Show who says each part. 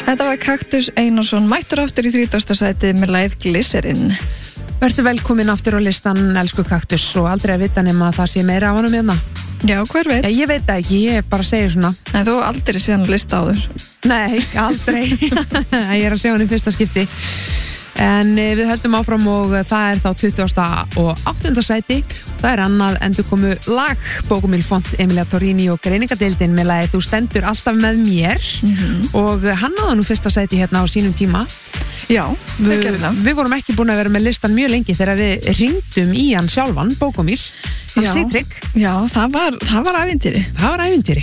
Speaker 1: Þetta var Kaktus Einarsson, mættur aftur í 30. sætið með lagið Glycerin.
Speaker 2: Vertu velkomin aftur á listan, elsku Kaktus, og aldrei að vita nema að það sé meira af honum hérna.
Speaker 1: Já, hver veit?
Speaker 2: Ég veit það ekki, ég bara segir svona.
Speaker 1: En þú aldrei síðan lista áður?
Speaker 2: Nei, aldrei. Ég er að segja hann í fyrsta skipti. En við höldum áfram og það er þá 20. og 8. sæti. Það er annað endurkomu lag, Bókumil Font, Emilia Torrini og greiningadeildin með lagið Þú stendur alltaf með mér. Og hann náði nú fyrsta sæti hérna á sínum tíma.
Speaker 1: Já, það gerði það.
Speaker 2: Við vorum ekki búin að vera með listan mjög lengi þegar við hringdum í hann sjálfan, Bókumil, hann Sýtrygg.
Speaker 1: Já, það var ævintýri.
Speaker 2: Það var ævintýri.